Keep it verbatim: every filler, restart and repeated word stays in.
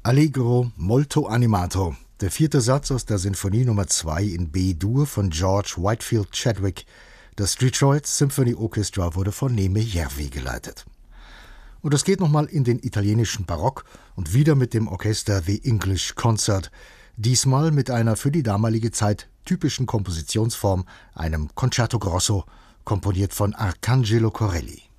Allegro molto animato, der vierte Satz aus der Sinfonie Nummer zwei in B-Dur von George Whitefield Chadwick. Das Detroit Symphony Orchestra wurde von Neeme Järvi geleitet. Und es geht nochmal in den italienischen Barock und wieder mit dem Orchester The English Concert, diesmal mit einer für die damalige Zeit typischen Kompositionsform, einem Concerto Grosso, komponiert von Arcangelo Corelli.